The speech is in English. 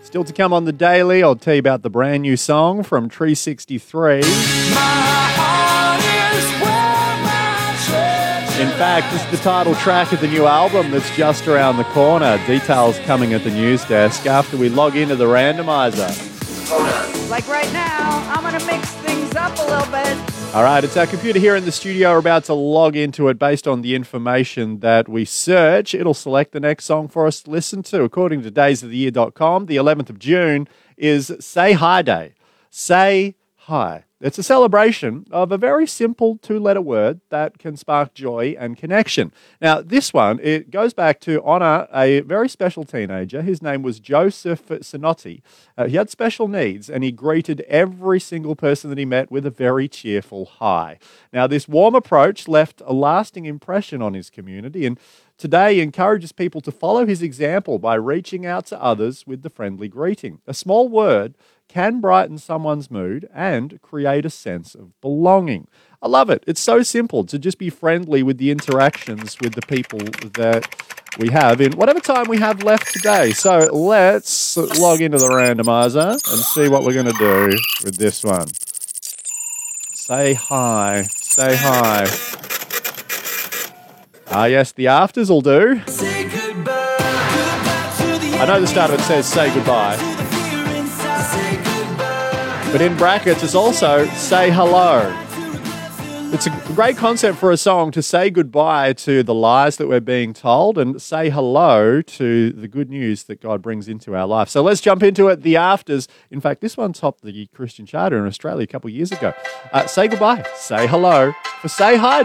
Still to come on the Daily, I'll tell you about the brand new song from Tree 63. In fact, this is the title track of the new album that's just around the corner. Details coming at the news desk after we log into the randomizer. Like right now, I'm going to mix things up a little bit. All right, it's our computer here in the studio. We're about to log into it based on the information that we search. It'll select the next song for us to listen to. According to daysoftheyear.com, the 11th of June is Say Hi Day. Say hi. It's a celebration of a very simple two-letter word that can spark joy and connection. Now, this one, it goes back to honour a very special teenager. His name was Joseph Sinotti. He had special needs, and he greeted every single person that he met with a very cheerful hi. Now, this warm approach left a lasting impression on his community, and today he encourages people to follow his example by reaching out to others with the friendly greeting. A small word can brighten someone's mood and create a sense of belonging. I love it. It's so simple to just be friendly with the interactions with the people that we have in whatever time we have left today. So let's log into the randomizer and see what we're going to do with this one. Say hi. Say hi. Ah, yes, the afters will do. I know the start of it says say goodbye. But in brackets, it's also say hello. It's a great concept for a song to say goodbye to the lies that we're being told and say hello to the good news that God brings into our life. So let's jump into it. The afters. In fact, this one topped the Christian Charter in Australia a couple of years ago. Say goodbye. Say hello for Say Hi